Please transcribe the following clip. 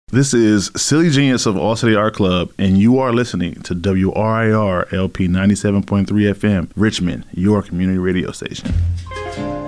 This is Silly Genius of All City Art Club, and you are listening to WRIR LP 97.3 FM, Richmond, your community radio station.